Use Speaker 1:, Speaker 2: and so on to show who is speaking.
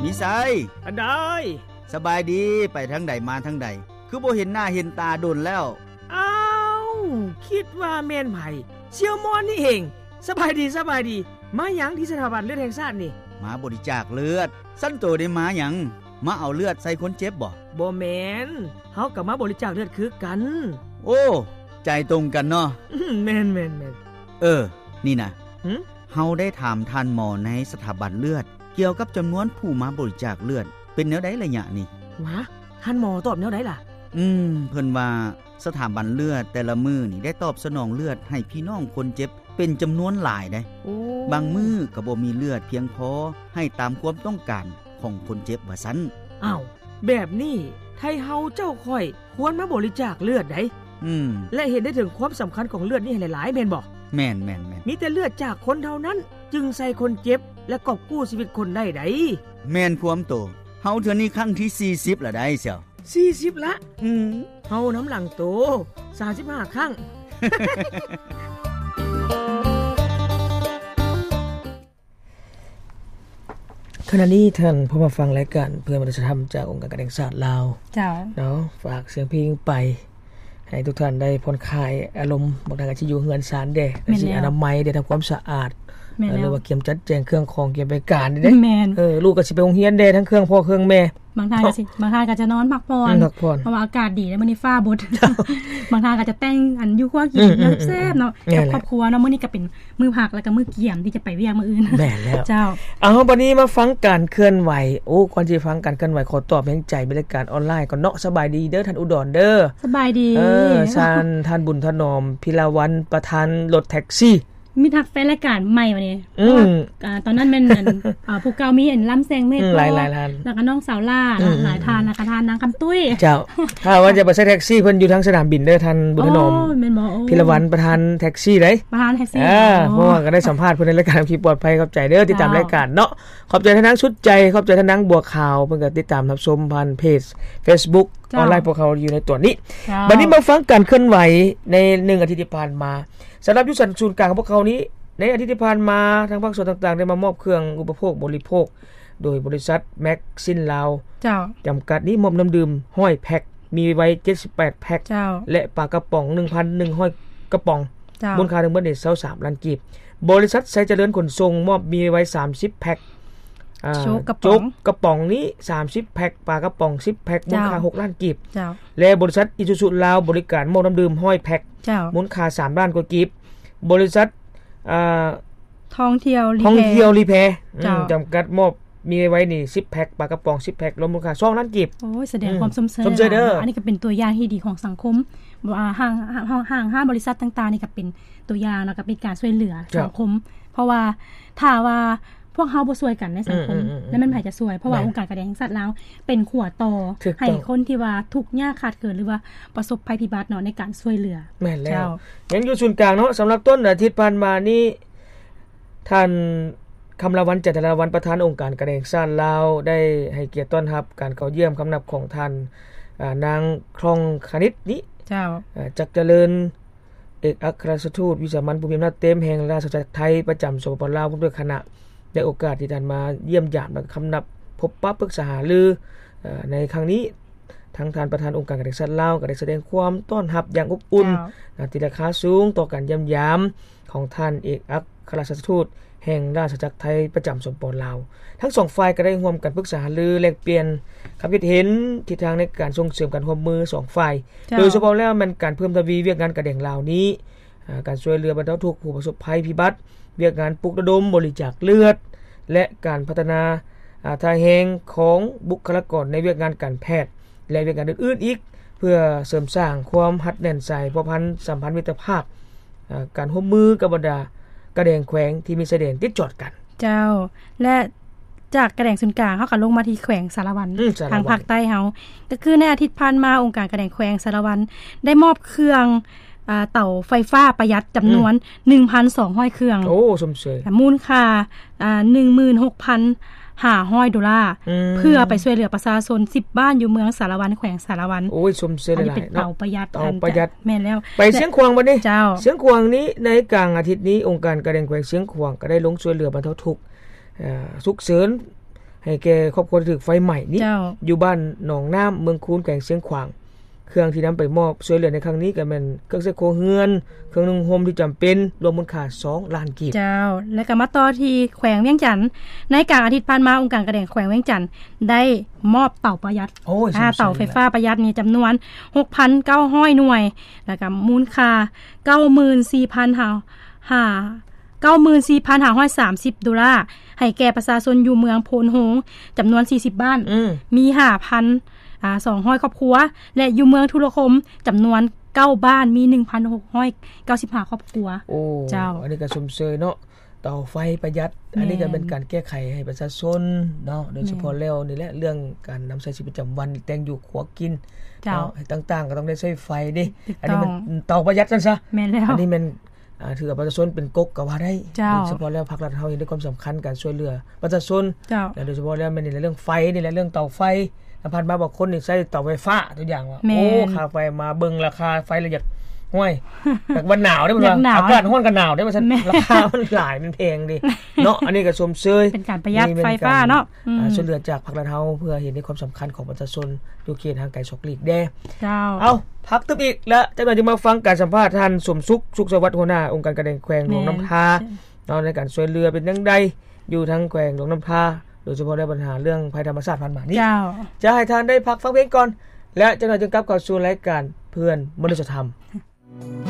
Speaker 1: มีไส
Speaker 2: อันใด
Speaker 1: สบายดีไปทางใดมาทางใดคือบ่เห็นหน้าเห็นตาโดนแล้ว
Speaker 2: อ้าวคิดว่าแม่นไผเสี่ยวมอนนี่เองสบายดีมาหยังที่สถาบันเลือดแห่งชาตินี่
Speaker 1: มาบริจาคเลือดสั้นโตได้มาหยังมาเอาเลือดใส่คนเจ็บบ่
Speaker 2: แม่นเฮาก็มาบริจาคเลือดคือกัน
Speaker 1: โอ้ใจตรงกันเนาะ
Speaker 2: แม่น
Speaker 1: นี่นะเฮาได้ถามท่านหมอในสถาบันเลือดเกี่ยวกับจำนวนผู้มาบริจาคเลือดเป็นแนวใดล่ะยะนี่
Speaker 2: วะท่านหมอตอบแนวใดล่ะ
Speaker 1: เพิ่นว่าสถาบันเลือดแต่ละมื้อนี่ได้ตอบสนองเลือดให้พี่น้องคนเจ็บเป็นจำนวนหลายได้บางมื้อก็บ่มีเลือดเพียงพอให้ตามความต้องการของคนเจ็บว่าซั่น
Speaker 2: อ้าวแบบนี้ไทเฮาเจ้าค่อยควรมาบริจาคเลือดได้และเห็นได้ถึงความสำคัญของเลือดนี่หลายๆแม่นบ่
Speaker 1: แม่น
Speaker 2: มีแต่เลือดจากคนเท่านั้นจึงใส่คนเจ็บและกอบกู้ชีวิตคนได้ได้
Speaker 1: แม่นความโตเฮาเทื่อนี้ครั้งที่40ละได้เสี่ยว
Speaker 2: 40ละเฮาน้ำหลังโต35ครั้ง ขณะนี้ท่านผู้มาฟังรายการเพื่อนมนุษยธรรมจากองค์การการแห่งชาติลาว
Speaker 3: เจ้า
Speaker 2: เนาะฝากเสียงเพลงไปให้ทุกท่านได้ผ่อนคลายอารมณ์บางท่านก็สิอยู่เฮือนศาลเด้สิอนามัยได้ทำความสะอาดหรือว่าเก็บจัดแจงเครื่องของเก็บไปการเด้ลูกก็สิไปโรงเรียนเด้ทั้งเครื่องพ่อเครื่องแม่
Speaker 3: บางท่านก็จะนอนพักผ่อนเพราะว่าอากาศดีแล้วมื้อนี้ฟ้าบดบางท่านก็จะแต่งอันอยู่ครัวกินแซ่บเนาะกับครอบครัวเนาะมื้อนี้ก็เป็นมื้อพักแล้วก็มื้อเกี่ยมที่จะไปเวียกมื้ออื่น
Speaker 2: แม่นแล้ว
Speaker 3: เจ้า
Speaker 2: บัดนี้มาฟังการเคลื่อนไหวก่อนสิฟังการเคลื่อนไหวขอตอบแห่งใจบริการออนไลน์ก่อนเนาะสบายดีเด้อท่านอุดรเด้อ
Speaker 3: สบายดี
Speaker 2: ท่านบุญถนอมพิลาวันประธานรถแท็กซี่
Speaker 3: มีทักแฟนรายการใหม่วันนี้ตอนนั้นแม่นผู้เก่ามีล้ำแซงเมฆ
Speaker 2: หลายท่าน
Speaker 3: แล้วก็น้องสาวล่าหลายทานแล้วก็ทานนางคำตุ้ย
Speaker 2: เจ้าถ้าว่าจะไปใช้แท็กซี่เพิ่นอยู่ทางสนามบินเด้อท่านบุญถนอมพิรวันประธานแท็กซี่เด้
Speaker 3: ประธานแท็กซี่
Speaker 2: เพราะว่าก็ได้สัมภาษณ์เพิ่นในรายการขี่ปลอดภัยขอบใจเด้อติดตามรายการเนาะขอบใจท่านนางชุดใจขอบใจท่านนางบัวขาวเพิ่นก็ติดตามรับชมผ่านเพจ Facebook ออนไลน์พวกเขาอยู่ในตัวนี้บัดนี้มาฟังการเคลื่อนไหวใน1อาทิตย์ที่ผ่านมาสำหรับยุทธศาสตร์ศูนย์กลางของพวกเขานี้ในอาทิตย์ที่ผ่านมาทางภาคส่วนต่างๆได้มามอบเครื่องอุปโภคบริโภคโดยบริษัทแม็กซินลาวจำกัดนี้มอบน้ำดื่ม100แพ็คมีไว้78แพ็คและปลากระป๋อง 1,100 กระป๋องมูลค่ารวมเป็น23ล้านกีบบริษัทไซเจริญขนส่งมอบมีไว้30แพ็ค
Speaker 3: โจ๊กก
Speaker 2: ระป๋องนี้30แพ็คปลากระป๋อง10แพ็คมูลค่า6ล้านกีบและบริษัทอิซูซุลาวบริการมอบน้ำดื่ม100แพ็คมูลค่า3ล้านกว่ากีบบริษัท
Speaker 3: ท่องเที่ยว
Speaker 2: รีแพร์จำกัดมอบมีไว้นี่10แพ็คปลากระป๋อง10แพ็ครวมมูลค่า2ล้านกีบ
Speaker 3: โอ้ยแสดงความสมเสด็จอันนี้ก็เป็นตัวอย่างที่ดีของสังคมว่าห้างบริษัทต่างๆนี่ก็เป็นตัวอย่างแล้วก็เป็นการช่วยเหลือสังคมเพราะว่าถ้าว่าพวกเฮาบ่ช่วยกันในสังคมแล้วมันไผจะช่วยเพราะว่าองค์การการแห่งชาติลาวเป็นขัวต่อให้คนที่ว่าทุกข์ยากขาดเกินหรือว่าประสบภัยพิบัติเนาะในการช่วยเหลือ
Speaker 2: แม่นแล้วยังอยู่ศูนย์กลางเนาะสำหรับต้นอาทิตย์ผ่านมานี้ท่านคำละวันจันทราวันประธานองค์การการแห่งชาติลาวได้ให้เกียรติต้อนรับการเข้าเยี่ยมคำนับของท่านนางครองคณิตนี้จักเจริญเอกอัครราชทูตวิสามัญผู้มีอำนาจเต็มแห่งราชอาณาจักรไทยประจำสปปลาวพร้อมด้วยคณะได้โอกาสที่ท่านมาเยี่ยมยามและคำนับพบปะปรึกษาหารือในครั้งนี้ทั้งท่านประธานองค์การการแห่งชาติลาวก็ได้แสดงความต้อนรับอย่างอบอุ่นที่ราคาสูงต่อการเยี่ยมยามของท่านเอกอัครราชทูตแห่งราชอาณาจักรไทยประจำสปปลาวทั้งสองฝ่ายก็ได้ร่วมกันปรึกษาหารือแลกเปลี่ยนความคิดเห็นทิศทางในการส่งเสริมการร่วมมือสองฝ่ายโดยเฉพาะแล้วมันการเพิ่มทวีเวียกงานการแห่งลาวนี้การช่วยเหลือบรรเทาทุกข์ผู้ประสบภัยพิบัติเวียกงานปลุกระดมบริจาคเลือดและการพัฒนาทางแห่งของบุคลากรในเวียกงานการแพทย์และเวียกงานอื่นๆอีกเพื่อเสริมสร้างความหัดแน่นใสเพราะพันสัมพันธ์มิตรภาพการร่วมมือกับบรรดากระแดงแขวงที่มีชายแดนติดจอดกัน
Speaker 3: เจ้าและจากกระแดงศูนย์กลางเฮาก็ลงมาที่แขวงสารวันทางภาคใต้เฮาก็คือในอาทิตย์ผ่านมาองค์การกระแดงแขวงสารวันได้มอบเครื่องเต่าไฟฟ้าประหยัดจำนวน 1,200 เครื่อง
Speaker 2: โอ้สมเสย
Speaker 3: มูลค่า16,500 ดอลลาร์เพื่อไปช่วยเหลือประชาชน10บ้านอยู่เมืองสารวันแขวงสารวัน
Speaker 2: โอ้ยสมเสยหลายๆ
Speaker 3: เนาะเป็นเต่าประหยัดแม่นแล้ว
Speaker 2: ไปเสียงขวางบัดนี้เสียงขวางนี้ในกลางอาทิตย์นี้องค์การกระแดงแขวงเสียงขวางก็ได้ลงช่วยเหลือบรรเทาทุกข์ฉุกเฉินให้แก่ครอบครัวที่ถูกไฟไหม้นี้อยู่บ้านหนองน้ำเมืองคูนแขวงเชียงขวางเครื่องที่นําไปมอบช่วยเหลือในครั้งนี้ก็แม่นเครื่องใช้ครัวเรือนเครื่องนุ่งห่มที่จําเป็นรวมมูลค่า2ล้านกีบ
Speaker 3: เจ้าและก็มาต่อที่แขวงเวียงจันทน์ในกลางอาทิตย์ผ่านมาองค์การกระแดงแขวงเวียงจันทน์ได้มอบเตาประหยัดเตาไฟฟ้าประหยัดนี่จํานวน 6,900 หน่วยแล้วก็มูลค่า 94,530 ดอลลาร์ให้แก่ประชาชนอยู่เมืองโพนโฮงจํานวน40บ้านมี 5,200 ครอบครัวและอยู่เมืองทุรคมจํานวน9บ้านมี 1,695 ครอบครัว
Speaker 2: เจ้าอันนี้ก็ชมเชยเนาะเตาไฟประหยัดอันนี้ก็เป็นการแก้ไขให้ประชาชนเนาะโดยเฉพาะแล้วนี่แหละเรื่องการนําใช้ชีวิตประจําวันแต่งอยู่ขัวกินเนาะต่างๆก็ต้องได้ใช้ไฟดิอันนี้มันเตาประหยัดซั่นซะ
Speaker 3: แม่นแล้ว
Speaker 2: อันนี้มันถือว่าประชาชนเป็นกกก็ว่าได้โดยเฉพาะแล้วภาครัฐเฮาเห็นได้ความสําคัญการช่วยเหลือประชาชนและโดยเฉพาะแล้วแม่นนี่เรื่องไฟนี่แหละเรื่องเตาไฟผ่านมาบางคนนี่ใช้เตาไฟฟ้าตัวอย่างว่าโอ้ค่าไฟมาเบิ่งราคาไฟละอยากห้วยแบบวันหนาวได้บ่ว่าอากาศร้อนกับหนาวได้บ่ซั่นราคามันหลายมันแพงดิเนาะอันนี้ก็ชมเชย
Speaker 3: เป็นการประหยัดไฟฟ้าเนาะ
Speaker 2: ช่วยเหลือจากภาครัฐเฮาเพื่อเห็นในความสําคัญของประชาชนอยู่เขตทางไกลศอกลีกแด
Speaker 3: เจ้า
Speaker 2: เอาพักตึบอีกแล้วจังได๋จะมาฟังการสัมภาษณ์ท่านสมสุขสุขสวัสดิ์หัวหน้าองค์การกระแดงแขวงหนองน้ำทาเนาะในการช่วยเหลือเป็นจังได๋อยู่ทางแขวงหนองน้ำทาโดยเฉพาะในปัญหาเรื่องภัยธรรมชาติผ่านมานี้จะให้ท่านได้พักฟังเพลงก่อนและจังได๋จึงกลับเข้าสู่รายการเพื่อนมนุษยธรรม